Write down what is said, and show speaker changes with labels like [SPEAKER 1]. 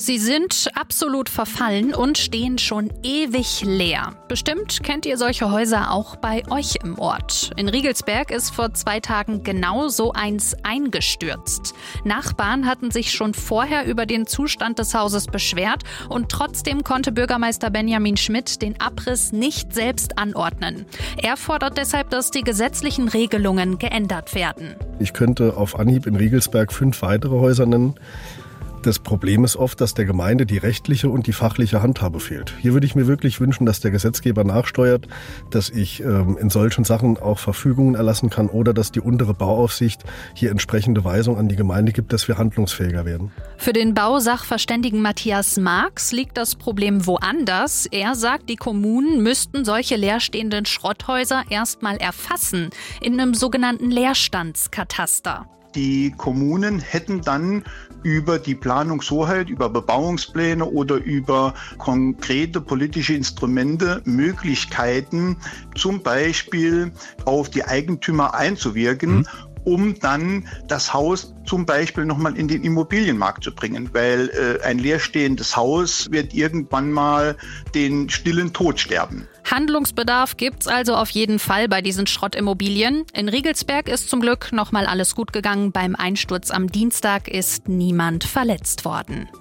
[SPEAKER 1] Sie sind absolut verfallen und stehen schon ewig leer. Bestimmt kennt ihr solche Häuser auch bei euch im Ort. In Riegelsberg ist vor 2 Tagen genau so eins eingestürzt. Nachbarn hatten sich schon vorher über den Zustand des Hauses beschwert und trotzdem konnte Bürgermeister Benjamin Schmidt den Abriss nicht selbst anordnen. Er fordert deshalb, dass die gesetzlichen Regelungen geändert werden.
[SPEAKER 2] Ich könnte auf Anhieb in Riegelsberg 5 weitere Häuser nennen. Das Problem ist oft, dass der Gemeinde die rechtliche und die fachliche Handhabe fehlt. Hier würde ich mir wirklich wünschen, dass der Gesetzgeber nachsteuert, dass ich in solchen Sachen auch Verfügungen erlassen kann oder dass die untere Bauaufsicht hier entsprechende Weisungen an die Gemeinde gibt, dass wir handlungsfähiger werden.
[SPEAKER 1] Für den Bausachverständigen Matthias Marx liegt das Problem woanders. Er sagt, die Kommunen müssten solche leerstehenden Schrotthäuser erstmal erfassen in einem sogenannten Leerstandskataster.
[SPEAKER 3] Die Kommunen hätten dann über die Planungshoheit, über Bebauungspläne oder über konkrete politische Instrumente Möglichkeiten, zum Beispiel auf die Eigentümer einzuwirken, um dann das Haus zum Beispiel nochmal in den Immobilienmarkt zu bringen, weil ein leerstehendes Haus wird irgendwann mal den stillen Tod sterben.
[SPEAKER 1] Handlungsbedarf gibt's also auf jeden Fall bei diesen Schrottimmobilien. In Riegelsberg ist zum Glück nochmal alles gut gegangen. Beim Einsturz am Dienstag ist niemand verletzt worden.